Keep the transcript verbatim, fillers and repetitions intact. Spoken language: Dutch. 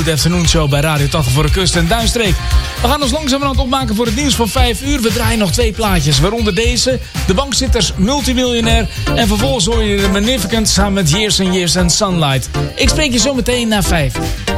Good Afternoon Show bij Radio tachtig voor de kust en Duinstreek. We gaan ons langzamerhand opmaken voor het nieuws van vijf uur. We draaien nog twee plaatjes, waaronder deze. De Bankzitters Multimiljonair. En vervolgens hoor je de Magnificent samen met Years and Years and Sunlight. Ik spreek je zo meteen na vijf.